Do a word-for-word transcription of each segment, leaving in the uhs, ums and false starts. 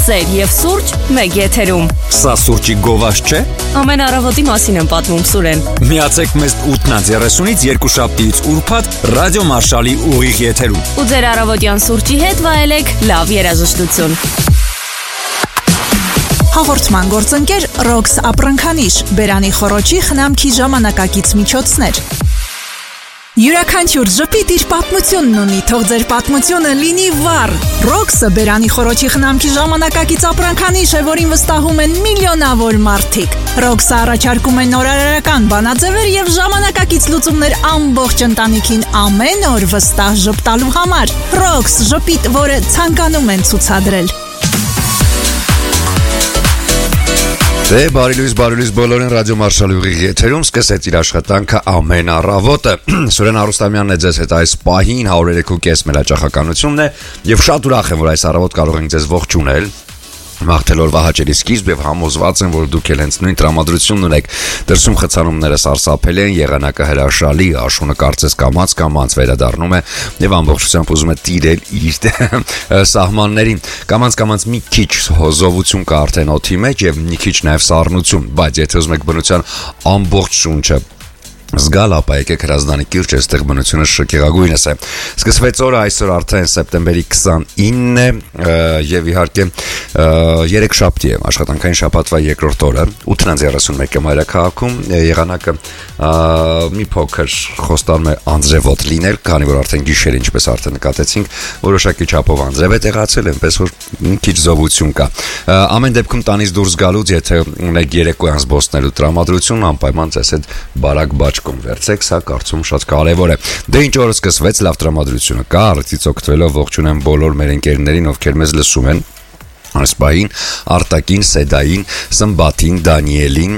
Սեր և սուրճ մեկ եթերում։ Սա սուրճի գովազ չէ։ Ամեն առավոտի մասին եմ պատմում Սուրեն։ Միացեք մեզ ութնից երեսունից երկուշաբթիից ուրբաթ ռադիո Մարշալի ուղիղ եթերում։ Ու ձեր առավոտյան սուրճի հետ վայելեք լավ երաժշտություն։ Հաղորդման գործընկեր Ռոքս ապրանքանիշ, բերանի խոռոչի խնամքի ժամանակակից միջոցներ։ Յուրաքանչյուր ժպիտ իր պատմությունն ունի, թող ձեր պատմությունը լինի վառ։ Ռոքսը բերանի խոռոչի խնամքի ժամանակակից ապրանքանիշ է, որին վստահում են միլիոնավոր մարդիկ։ Ռոքսը առաջարկում է նորարարական բանաձևեր եւ ժամանակակից լուծումներ ամբողջ ընտանիքին ամեն օր վստահ ժպտալու համար։ Ռոքս ժպիտ, որը ցանկանում են ցուցադրել։ Դե բարի լույս, բարի լույս բոլորին ռադիո Մարշալի ուղիղ եթերում սկսեց իր աշխատանքը ամեն առավոտը։ Սուրեն Արուստամյանն է ձեզ հետ այս պահին հարյուր երեք ու կես մեր հաճախականությունն է եւ շատ ուրախ եմ, որ այս առավոտ կարող ենք ձեզ ողջունել։ Մաղթել օրվա հաճելի սկիզբ եւ համոզված եմ, որ դուք էլ հենց նույն տրամադրությունն ունեք։ Դրսում խցանումները սարսափելի են, եղանակը հրաշալի, աշունը կարծես կամած կամած վերադառնում է եւ ամբողջությամբ ուզում է տիրել իր սահմաններին։ Կամած կամած մի քիչ հոզովություն կա արդեն օդի մեջ եւ մի քիչ նաեւ սառնություն, բայց եթե ուզում եք բնության ամբողջ շունչը զգալ, ապա եկեք հրազդանի կիրճ, այստեղ բնությունը շքեղագույնս է։ Սկսվեց օրը, այսօր արդեն սեպտեմբերի քսանինն է եւ իհարկե երեքշաբթի է, աշխատանքային շաբաթվա երկրորդ օրը, ութից երեսունմեկը մայրաքաղաքում, եղանակը մի փոքր խոստանում է անձրևոտ լինել, քանի որ արդեն գիշեր, ինչպես արդեն նկատեցինք, որոշակի չափով անձրև է տեղացել, այնպես որ մի քիչ զովություն կա։ Ամեն դեպքում տանից դուրս գալուց, եթե ունեք երեկոյան զբոսնելու տրամադրություն, անպայման ձեզ հետ բարակ բաճ կոնվերցեք, սա կարծում շատ կարևոր է։ Դե ինչ օրը սկսվեց, լավ տրամադրությունը կա, առիթից օգտվելով ողջունեմ բոլոր մեր ընկերներին, ովքեր մեզ լսում են։ Ասպային, Արտակին, Սեդային, Սմբաթին, Դանիելին,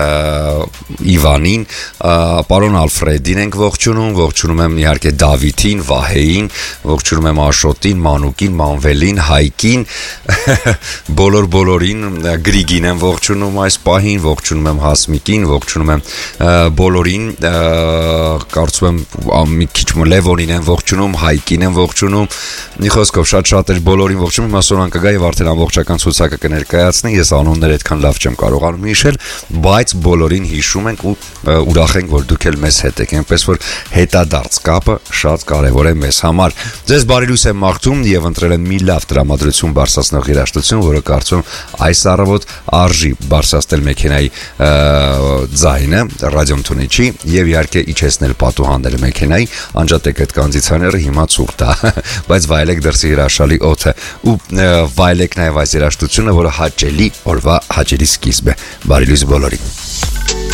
Իվանին, պարոն Ալֆրեդին ենք ողջունում, ողջունում եմ իհարկե Դավիթին, Վահեին, ողջունում եմ Աշոտին, Մանուկին, Մանվելին, Հայկին, բոլոր բոլորին, Գրիգին եմ ողջունում այս պահին, ողջունում եմ Հասմիկին, ողջունում եմ բոլորին, կարծում եմ մի քիչ Լևոնին եմ ողջունում, Հայկին եմ ողջունում, մի խոսքով շատ-շատ էր բոլորին ողջունում, ասորան կգա եւ արդեն ամբողջական ցուցակը կներկայացնի, ես անունները այդքան լավ չեմ կարողանում հիշել, բայց բոլորին հիշում ենք ու ուրախ ենք, որ դուք էլ մեզ հետ եք, այնպես որ հետադարձ կապը շատ կարևոր է մեզ համար։ Ձեզ բարի լույս եմ մաղթում եւ ընտրել եմ մի լավ տրամադրություն բարձրացնող երաժշտություն, որը կարծում այս առավոտ արժի բարձրացնել մեքենայի ձայնը, ռադիոմթունիչի եւ իհարկե իջեցնել պատուհանները մեքենայի, անջատեք այդ կոնդիցիոները, հիմա ցուրտ է, բայց վայելեք դրսի հրաշալի օդը ու վայելեք նաեւ այս երաժշտությունը, որը հաճելի օրվա հաճելի սկիզբ է։ Բարի լույս բոլորին։